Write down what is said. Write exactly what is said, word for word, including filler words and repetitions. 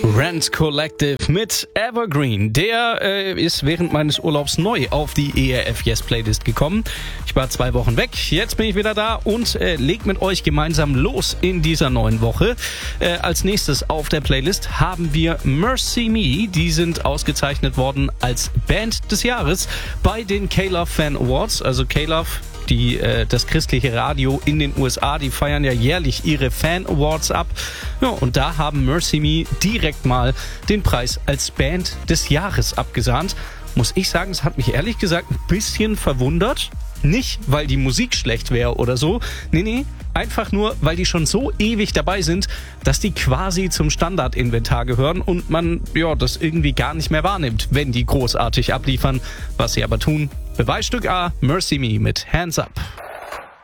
Rent Collective mit Evergreen. Der äh, ist während meines Urlaubs neu auf die E R F Yes Playlist gekommen. Ich war zwei Wochen weg, jetzt bin ich wieder da und äh, leg mit euch gemeinsam los in dieser neuen Woche. Äh, als nächstes auf der Playlist haben wir Mercy Me. Die sind ausgezeichnet worden als Band des Jahres bei den K-Love Fan Awards. Also K-Love, die, äh, das christliche Radio in den U S A, die feiern ja jährlich ihre Fan Awards ab. Ja, und da haben Mercy Me direkt mal den Preis als Band des Jahres abgesahnt. Muss ich sagen, es hat mich ehrlich gesagt ein bisschen verwundert. Nicht, weil die Musik schlecht wäre oder so. Nee, nee, einfach nur, weil die schon so ewig dabei sind, dass die quasi zum Standardinventar gehören und man ja das irgendwie gar nicht mehr wahrnimmt, wenn die großartig abliefern. Was sie aber tun. Beweisstück A, Mercy Me mit Hands Up.